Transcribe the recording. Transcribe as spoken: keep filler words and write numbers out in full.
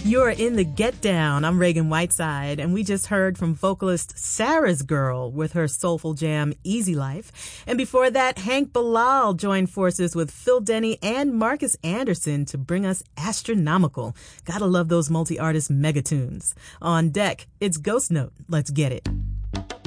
You're in the Get Down. I'm Reagan Whiteside, and we just heard from vocalist Sarah's Girl with her soulful jam, Easy Life. And before that, Hank Bilal joined forces with Phil Denny and Marcus Anderson to bring us Astronomical. Gotta love those multi-artist megatunes. On deck, it's Ghost Note. Let's get it.